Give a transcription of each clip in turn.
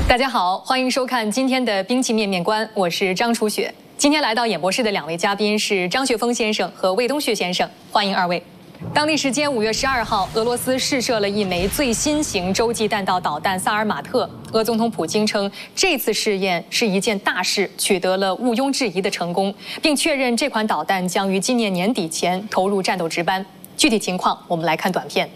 大家好，欢迎收看今天的兵器面面观，我是张楚雪。今天来到演播室的两位嘉宾是张雪峰先生和魏东旭先生，欢迎二位。当地时间5月12号，俄罗斯试射了一枚最新型洲际弹道导弹萨尔马特。俄总统普京称，这次试验是一件大事，取得了毋庸置疑的成功，并确认这款导弹将于今年年底前投入战斗值班。具体情况，我们来看短片。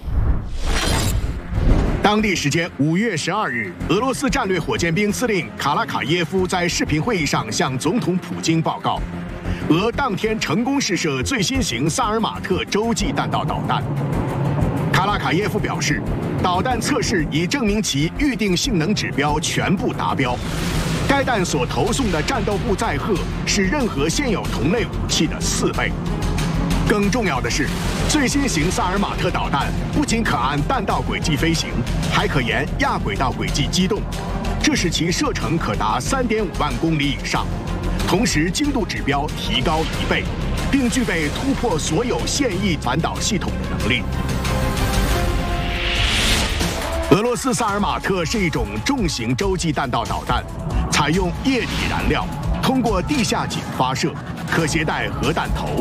当地时间5月12日，俄罗斯战略火箭兵司令卡拉卡耶夫在视频会议上向总统普京报告，俄当天成功试射最新型萨尔马特洲际弹道导弹。卡拉卡耶夫表示，导弹测试已证明其预定性能指标全部达标。该弹所投送的战斗部载荷是任何现有同类武器的4倍。更重要的是，最新型萨尔马特导弹不仅可按弹道轨迹飞行，还可沿亚轨道轨迹机动，这使其射程可达3.5万公里以上，同时精度指标提高1倍，并具备突破所有现役反导系统的能力。俄罗斯萨尔马特是一种重型洲际弹道导弹，采用液体燃料，通过地下井发射，可携带核弹头。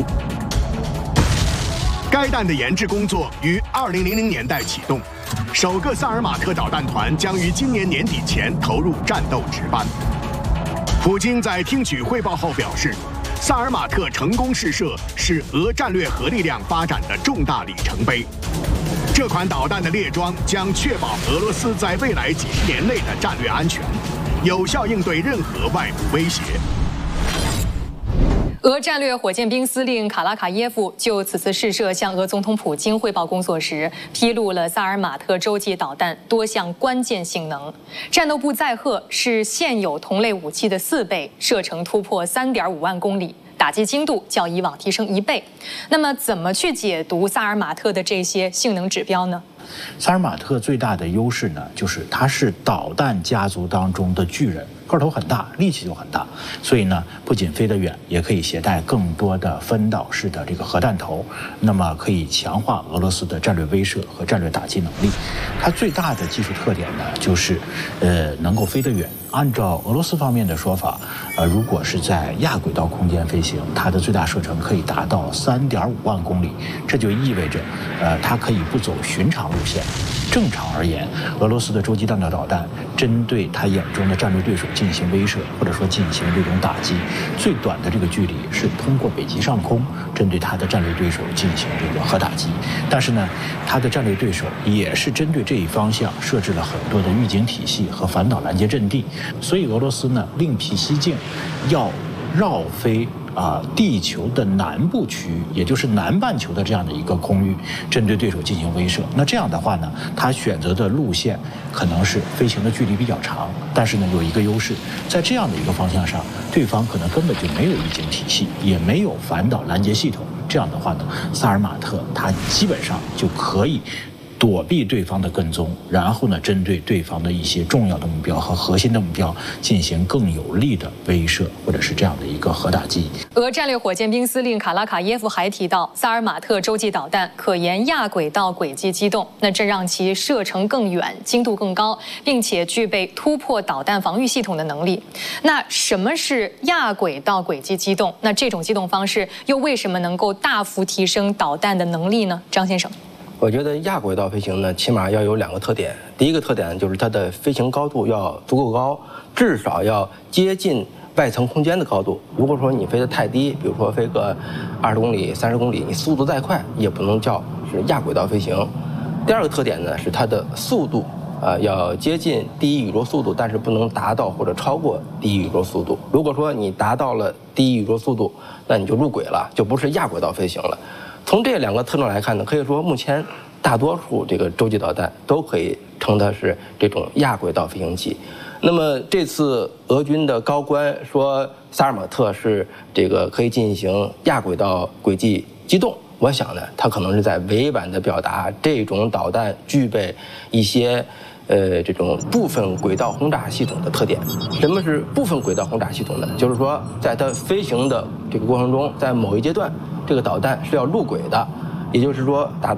该弹的研制工作于2000年代启动，首个萨尔马特导弹团将于今年年底前投入战斗值班。普京在听取汇报后表示，萨尔马特成功试射是俄战略核力量发展的重大里程碑。这款导弹的列装将确保俄罗斯在未来几十年内的战略安全，有效应对任何外部威胁。 俄战略火箭兵司令卡拉卡耶夫就此次试射向俄总统普京汇报工作时，披露了萨尔马特洲际导弹多项关键性能。战斗部载荷是现有同类武器的4倍，射程突破3.5万公里，打击精度较以往提升1倍。那么，怎么去解读萨尔马特的这些性能指标呢？ 萨尔马特最大的优势呢，就是它是导弹家族当中的巨人，个头很大，力气就很大，所以呢，不仅飞得远，也可以携带更多的分导式的这个核弹头，那么可以强化俄罗斯的战略威慑和战略打击能力。它最大的技术特点呢，就是能够飞得远。按照俄罗斯方面的说法，如果是在亚轨道空间飞行，它的最大射程可以达到3.5万公里，这就意味着，它可以不走寻常路线。正常而言，俄罗斯的洲际弹道导弹针对他眼中的战略对手进行威慑，或者说进行这种打击，最短的这个距离是通过北极上空针对他的战略对手进行这个核打击。但是呢，他的战略对手也是针对这一方向设置了很多的预警体系和反导拦截阵地，所以俄罗斯呢另辟蹊径，要绕飞地球的南部区域，也就是南半球的这样的一个空域，针对对手进行威慑。那这样的话呢，他选择的路线可能是飞行的距离比较长，但是呢有一个优势，在这样的一个方向上，对方可能根本就没有预警体系，也没有反导拦截系统。这样的话呢，萨尔马特它基本上就可以躲避对方的跟踪，然后呢，针对对方的一些重要的目标和核心的目标进行更有力的威慑，或者是这样的一个核打击。 俄战略火箭兵司令卡拉卡耶夫还提到，萨尔马特洲际导弹可沿亚轨道轨迹机动，那这让其射程更远、精度更高，并且具备突破导弹防御系统的能力。那什么是亚轨道轨迹机动？那这种机动方式又为什么能够大幅提升导弹的能力呢？张先生。 我觉得亚轨道飞行呢，起码要有2个特点。第一个特点就是它的飞行高度要足够高，至少要接近外层空间的高度。如果说你飞得太低，比如说飞个20公里、30公里，你速度再快也不能叫是亚轨道飞行。第2个特点呢是它的速度，要接近第一宇宙速度，但是不能达到或者超过第一宇宙速度。如果说你达到了第一宇宙速度，那你就入轨了，就不是亚轨道飞行了。从这2个特征来看呢，可以说目前大多数这个洲际导弹都可以称它是这种亚轨道飞行器。那么这次俄军的高官说萨尔马特是这个可以进行亚轨道轨迹机动，我想呢，他可能是在委婉地表达这种导弹具备一些这种部分轨道轰炸系统的特点。什么是部分轨道轰炸系统呢？就是说在它飞行的这个过程中，在某一阶段，这个导弹是要入轨的，也就是说达